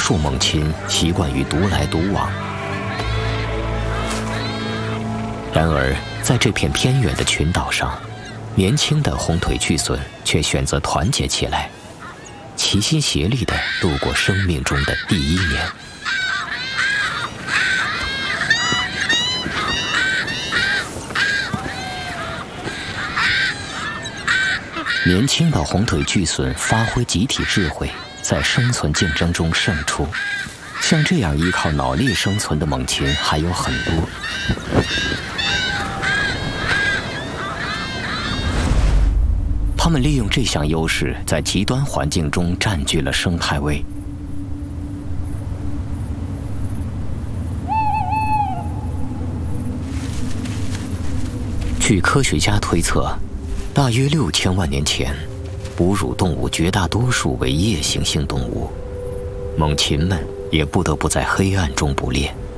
数猛禽习惯于独来独往。然而，在这片偏远的群岛上，年轻的红腿巨隼却选择团结起来，齐心协力地度过生命中的第1年。年轻的红腿巨隼发挥集体智慧，在生存竞争中胜出。像这样依靠脑力生存的猛禽还有很多。它们利用这项优势，在极端环境中占据了生态位。据科学家推测，大约6000万年前，哺乳动物绝大多数为夜行性动物，猛禽们也不得不在黑暗中捕猎。